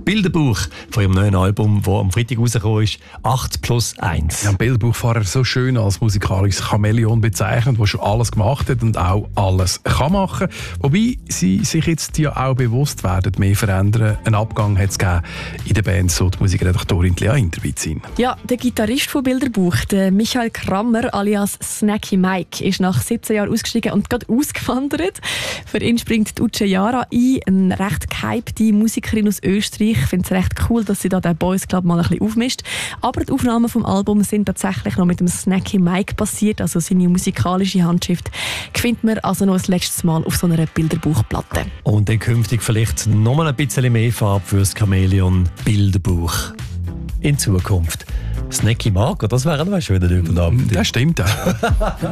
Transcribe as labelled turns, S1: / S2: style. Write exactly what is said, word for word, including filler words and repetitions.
S1: Bilderbuch von ihrem neuen Album, das am Freitag rausgekommen ist, acht plus eins.
S2: Ja, ein Bilderbuchfahrer so schön als musikalisches Chamäleon bezeichnet, der schon alles gemacht hat und auch alles kann machen. Wobei sie sich jetzt ja auch bewusst werden, mehr verändern. Einen Abgang hat es gegeben in der Band, so die Musikredaktorin Lea Hinterwitzin.
S3: Ja, der Gitarrist von Bilderbuch, der Michael Krammer alias Snacky Mike, ist nach siebzehn Jahren ausgestiegen und gerade ausgewandert. Für ihn springt die Uche Jara ein, eine recht gehypte Musikerin aus Österreich. Ich finde es recht cool, dass sie da den Boys Club mal ein bisschen aufmischt. Aber die Aufnahmen vom Album sind tatsächlich noch mit dem Snacky Mike passiert, also seine musikalische Handschrift findet man also noch das letzte Mal auf so einer Bilderbuchplatte.
S1: Und dann künftig vielleicht noch mal ein bisschen mehr Farbe für das Chamäleon Bilderbuch in Zukunft. Snacky Marco, das wäre noch ein schöner Übernahme.
S2: Das stimmt auch.